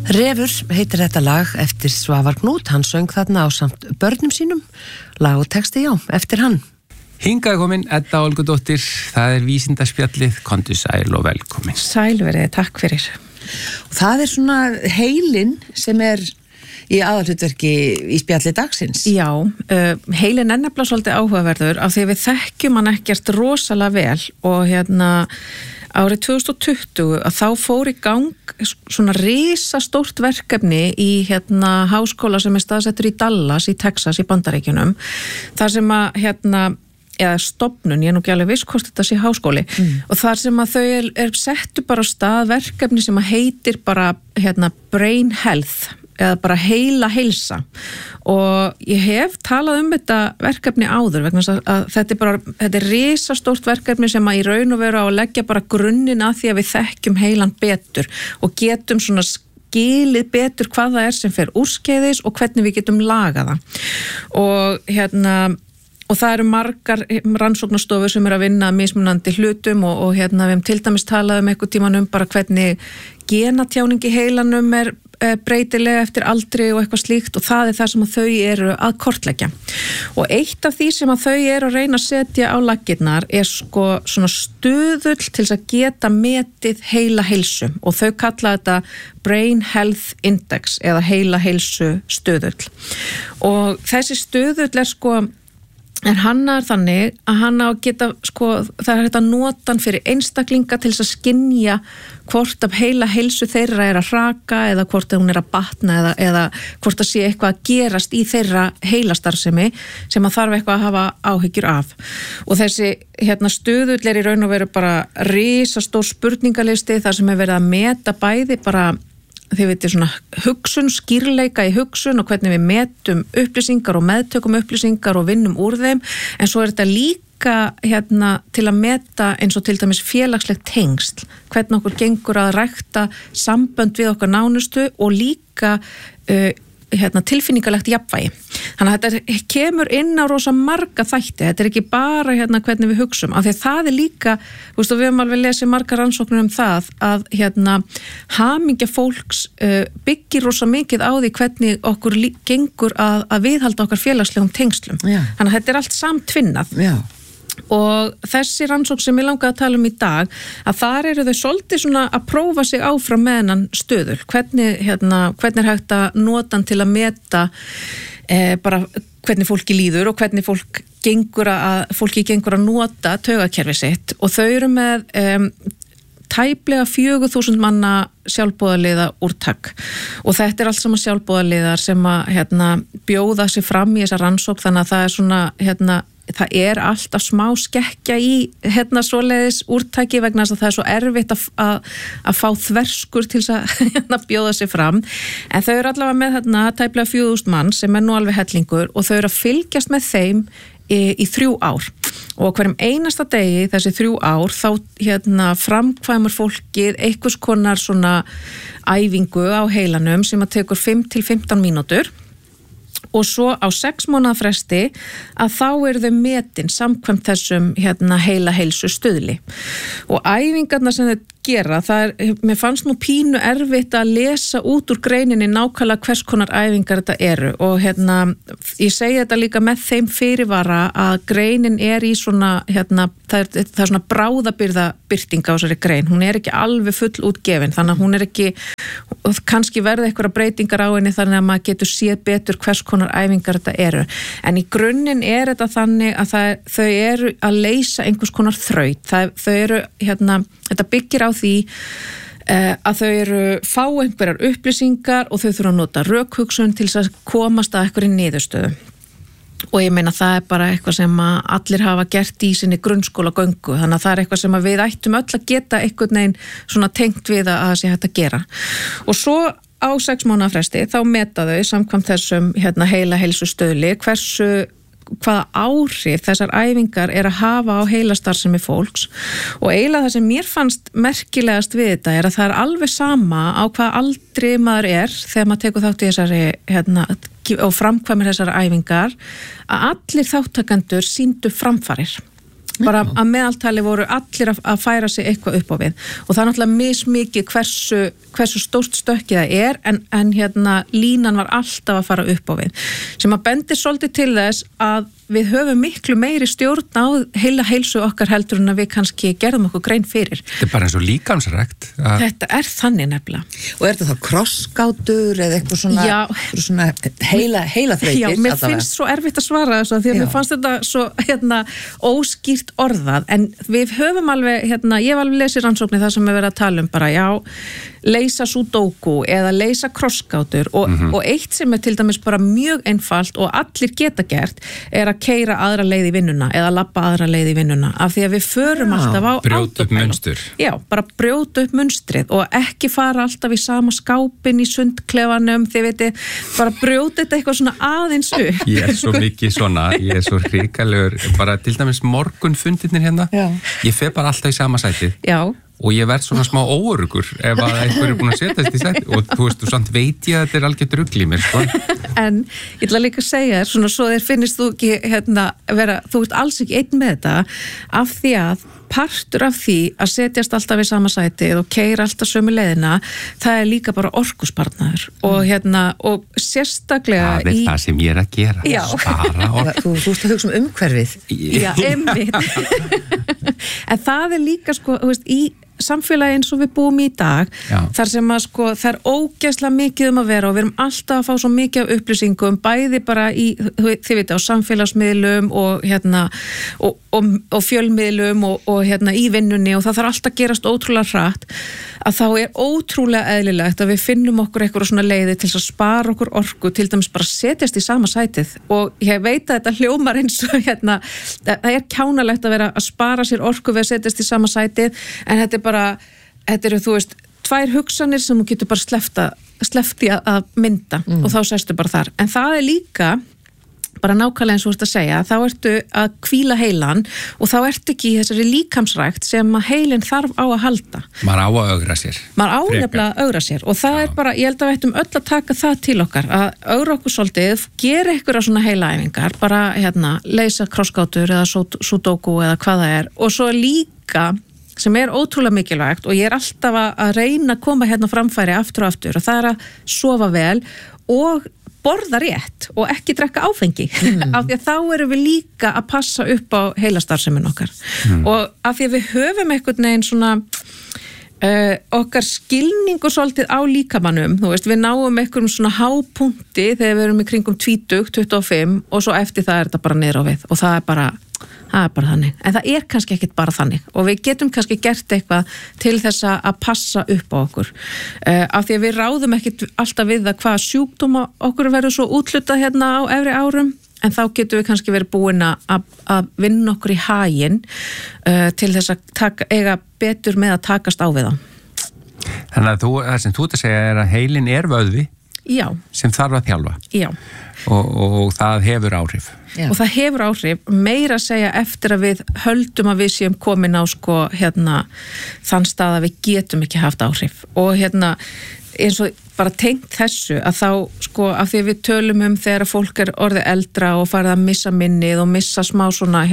Refur heitir þetta lag eftir Svavar Knút, hann söng þarna á samt börnum sínum, lag og texti eftir hann. Hingað komin, Edda Olgudóttir, það vísindaspjallið, komdu sæl og velkomin. Sæl verið, takk fyrir. Og það svona heilin sem í aðalhlutverki í spjalli dagsins. Já, heilin nefnilega svolítið áhugaverður af því við þekkjum hann ekkert rosalega vel og árið 2020 að þá fór í gang svona risastórt verkefni í háskóla sem staðsettur í Dallas í Texas í Bandaríkjunum. Þar sem að eða stofnun, ég nú ekki alveg viss hvort þetta sé háskóli og þar sem að þau settu bara á stað verkefni sem að heitir bara brain health eða bara heila heilsa og ég hef talað þetta verkefni áður vegna að þetta risastórt verkefni sem að í raun og veru á að leggja bara grunninn að því að við þekkjum heilan betur og getum svona skilið betur hvað það sem fer úrskeiðis og hvernig við getum lagað það og það eru margar rannsóknarstofur sem að vinna að mismunandi hlutum og við hefum til dæmis talað eitthvað tíman bara hvernig genatjáning í heilanum breytilega eftir aldri og eitthvað slíkt og það það sem að þau eru að kortleggja. Og eitt af því sem að þau eru að reyna að setja á laggirnar sko svona stuðull til þess að geta metið heila heilsu og þau kalla þetta Brain Health Index eða heila heilsu stuðull. Og þessi stuðull sko hannar þannig að hann á að geta það hægt að nota hann fyrir einstaklinga til þess að skynja hvort af heila heilsu þeirra að hraka eða hvort hún að batna eða hvort að sé eitthvað að gerast í þeirra heilastarfsemi sem að þarf eitthvað að hafa áhyggjur af. Og þessi stuðull í raun og veru bara risastór spurningalisti þar sem verið að meta bæði bara þið veitir svona hugsun, skýrleika í hugsun og hvernig við metum upplýsingar og meðtökum upplýsingar og vinnum úr þeim en svo þetta líka til að meta eins og til dæmis félagslegt tengsl, hvernig okkur gengur að rækta sambönd við okkar nánustu og líka tilfinningalegt jafnvægi. Þannig að þetta kemur inn á rosa marga þætti. Þetta ekki bara hvernig við hugsum. Af því að það líka, við höfum alveg lesið margar rannsóknir það að hamingja fólks byggir rosa mikið á því hvernig okkur gengur að viðhalda okkar félagslegum tengslum. Já. Þannig að þetta allt samtvinnað. Já. Og þessi rannsókn sem ég langaði að tala í dag að þar eru þau svolítið svona að prófa sig áfram með hennan stuðul hvernig hægt að nota hann til að meta bara hvernig fólki líður og hvernig fólki gengur að nota taugakerfi sitt og þau eru með tæplega 4.000 manna sjálfboðaliða úrtak og þetta allt saman sjálfboðaliðar sem að bjóða sig fram í þessa rannsókn þannig að það svona það alltaf smá skekkja í svoleiðis úrtaki vegna þess að það svo erfitt að fá þverskur til þess að bjóða sig fram en þau eru allavega með tæplega 4.000 mann sem nú alveg hellingur og þau eru að fylgjast með þeim í 3 ár og hverjum einasta degi þessi 3 ár þá framkvæmur fólkið einhvers konar svona æfingu á heilanum sem að tekur 5 til 15 mínútur og svo á 6 mánaða fresti að þá eru þau metin samkvæmt þessum heila heilsu stuðli og æfingarna sem þau gera, mér fannst nú pínu erfitt að lesa út úr greininni nákvæmlega hvers konar æfingar þetta eru og ég segi þetta líka með þeim fyrirvara að greinin í svona, það er svona bráðabirgða birting á þessari grein, hún ekki alveg full útgefin, þannig að hún ekki, kannski verða einhverja breytingar á henni þannig að maður getur séð betur hvers konar æfingar þetta eru, en í grunninn þetta þannig að þau eru að leysa einhvers konar þraut, þau eru, þetta byggir á því að þau eru fá einhverjar upplýsingar og þau þurfa að nota rökhugsun til þess að komast að einhverju niðurstöðu og ég meina það bara eitthvað sem að allir hafa gert í sinni grunnskólagöngu þannig að það eitthvað sem að við ættum öll að geta einhvern veginn svona tengt við að það sé hægt að gera og svo á 6 mánaða fresti þá meta þau samkvæmt þessum heila heilsu stuðli hvaða áhrif þessar æfingar að hafa á heilastarfsemi fólks og eiginlega það sem mér fannst merkilegast við þetta að það alveg sama á hvaða aldri maður þegar maður tekur þátt í þessari og framkvæmir þessar æfingar að allir þáttakendur sýndu framfarir bara að meðaltali voru allir að færa sig eitthvað upp á við og það er náttúrulega mismikið hversu stórt stökkið það en hérna línan var alltaf að fara upp á við sem að bendir svolítið til þess að við höfum miklu meiri stjórn á heilsu okkar heldur en að við kannski gerðum okkur grein fyrir. Þetta bara eins og líkamsrækt. Þetta þannig nefnilega. Og þetta þá krossgátur eða eitthvað svona heila þreytir? Já, mér finnst svo erfitt að svara þessu því að mér fannst þetta svo óskýrt orðað en við höfum alveg, ég hef alveg lesið rannsóknir það sem við verðum að tala bara leysa sudoku eða leysa krossgátur og eitt sem til dæmis bara mjög einfalt og allir geta gert að keyra aðra leið í vinnuna eða labba aðra leið í vinnuna af því að við förum alltaf á brjóta upp munstur. Já, bara brjóta upp munstrið og ekki fara alltaf í sama skápin í sundklefanum, þið veitir, bara brjóta þetta eitthvað svona aðeins upp. Ég svo mikið svona, ég svo hrikalegur, bara til dæmis morgunfundirnir hérna, ég fer bara alltaf í sama sætið. Já. Og ég verð svona smá óöruggur ef að einhver búin að setjast í sæti og þú veist, samt veit ég að þetta algjört rugl í mér, sko. En ég ætla líka að segja þér, svona svo þér finnist þú ekki, þú ert alls ekki einn með þetta, af því að partur af því að setjast alltaf í sama sætið og keyra alltaf sömu leiðina, það er líka bara orkusparnaður og sérstaklega það er það sem ég að gera, spara orku. Þú ert að hugsa umhverfið. Já, einmitt. En það er líka, sko, þú veist, í samfélagi eins og við búum í dag þar sem að það er ógeðslega mikið að vera og við erum alltaf að fá svo mikið af upplýsingum bæði bara í, þið veit á samfélagsmiðlum og og fjölmiðlum og í vinnunni og það þarf alltaf að gerast ótrúlega hratt að þá er ótrúlega eðlilegt að við finnum okkur eitthvað svona leiði til að spara okkur orku, til dæmis bara setjast í sama sætið og ég veit að þetta hljómar eins og það er kjánalegt að vera að spara sér orku við að setjast í sama sætið en þetta eru, þú veist, 2 hugsanir sem þú getur bara sleppt í að mynda og þá sestu bara þar. En það er líka bara nákvæmlega eins og þú ert að segja, þá ertu að hvíla heilan og þá ertu ekki í þessari líkamsrækt sem að heilin þarf á að halda. Maður á að ögra sér. Maður á nefnilega að ögra sér og það er bara, ég held að við ættum öll að taka það til okkar, að ögra okkur svolítið, gera ykkur að svona heilaæfingar, bara leysa krossgátur eða sudoku eða hvað það er og svo líka sem er ótrúlega mikilvægt og ég er alltaf að reyna að koma framfæri aftur og aftur og það er að sofa vel og borða rétt og ekki drekka áfengi af því að þá erum við líka að passa upp á heilastarfsemin okkar og af því að við höfum einhvern veginn svona okkar skilningu svolítið á líkamannum, þú veist, við náum einhverjum svona hápunkti þegar við erum í kringum 20, 25 og svo eftir það er þetta bara niður á við og það er bara þannig, en það er kannski ekkit bara þannig og við getum kannski gert eitthvað til þess að passa upp á okkur af því að við ráðum ekkit alltaf við það hvað sjúkdóma okkur verður svo útlutað á efri árum en þá getum við kannski verið búin að vinna okkur í haginn til þess að eiga betur með að takast á við þá. Þannig að það sem þú ert að segja er að heilin er vöðvi sem þarf að þjálfa. Já. Og það hefur áhrif. Já. Og það hefur áhrif meira að segja eftir að við höldum að við séum komin á þann stað að við getum ekki haft áhrif og eins og bara tengt þessu að þá af því við tölum þegar fólk er orðið eldra og farið að missa minnið og missa smá svona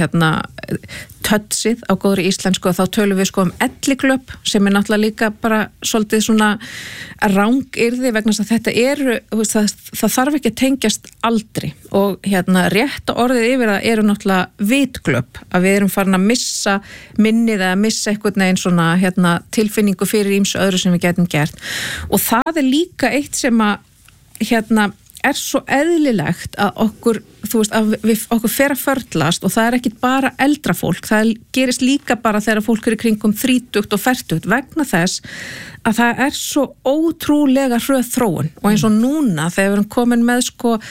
tötsið á góðri íslensku og þá tölum við elliglöp sem er náttúrulega líka bara svolítið svona rangyrði vegna að þetta það þarf ekki að tengjast aldri og rétta orðið yfir það eru náttúrulega vitglöp að við erum farin að missa minnið eða missa einhvern veginn svona tilfinningu fyrir ýmsu öðru sem við getum gert og það er líka eitt sem að er svo eðlilegt að okkur, þú veist, að okkur fer að förlast og það er ekki bara eldra fólk, það gerist líka bara þegar fólk er í kringum 30 og 40 vegna þess að það er svo ótrúlega hröð þróun og eins og núna þegar við erum komin með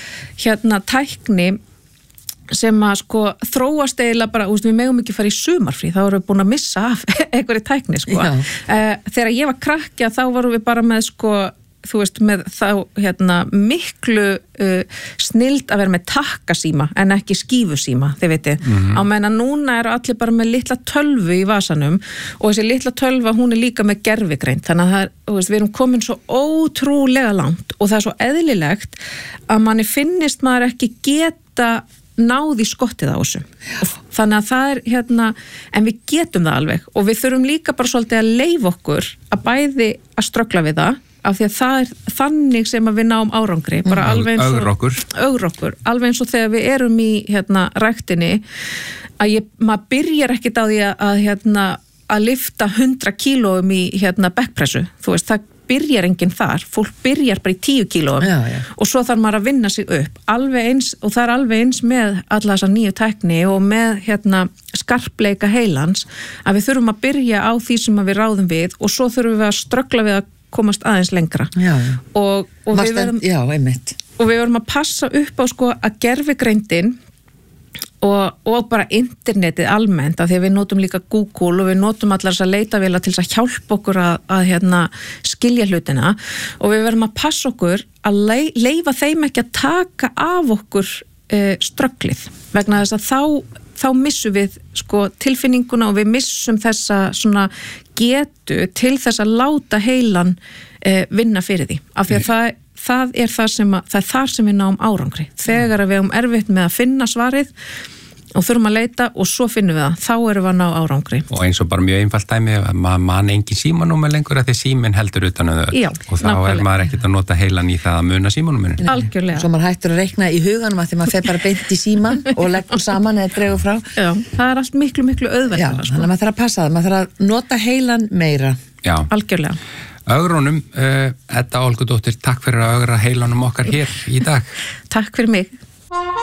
tækni sem að þróast eiginlega bara, við megum ekki fara í sumarfrí, þá erum við búin að missa af einhverju tækni, þegar ég var krakki þá varum við bara með þú veist, með þá miklu snild að vera með takkasíma en ekki skífusíma, þið veitir á meðan núna eru allir bara með litla tölvu í vasanum og þessi litla tölva hún er líka með gervigreind þannig að við erum komin svo ótrúlega langt og það er svo eðlilegt að manni finnist maður ekki geta náð í skottið á þessu. Þannig að það en við getum það alveg og við þurfum líka bara svolítið að leyfa okkur að bæði að ströggla við það af því að það þannig sem að við náum árangri bara alveg eins og ögra okkur, alveg eins og þegar við erum í ræktinni að maður byrjar ekkit á því að lyfta 100 kílóum í bekkpressu, þú veist, það byrjar enginn þar, fólk byrjar bara í 10 kílóum og svo þarf maður að vinna sig upp alveg eins, og það alveg eins með alla þessa nýju tækni og með skarpleika heilans að við þurfum að byrja á því sem við ráðum við og svo þurfum við að ströggla við að komast aðeins lengra og við verðum að passa upp á að gervigreindin og bara internetið almennt af því að við notum líka Google og við notum allar þess að leitavéla til þess að hjálpa okkur að skilja hlutina og við verðum að passa okkur að leyfa þeim ekki að taka af okkur strögglið vegna þess að þá missum við tilfinninguna og við missum þessa svona getu til þess að láta heilan vinna fyrir því af því að það er þar sem við náum árangri þegar við erum erfitt með að finna svarið og þurfum að leita og svo finnum við það, þá erum við að ná árangri. Og eins og bara mjög einfalt dæmi, maður man engin símanúmer lengur að því síminn heldur utan þau og þá er maður ekkert að nota heilan í það að muna símanúmerinu. Algjörlega. Svo maður hættur að reikna í huganum að því maður fer bara beint í síman og leggur saman eða dregur frá. Já, það er allt miklu auðveldara. Já, þannig að maður þarf að passa það, maður þarf að nota heilan meira. Já. Algjörlega. Ögrunum, Edda Olgudóttir, takk fyrir að ögra heilanum okkar hér í dag. Takk fyrir mig.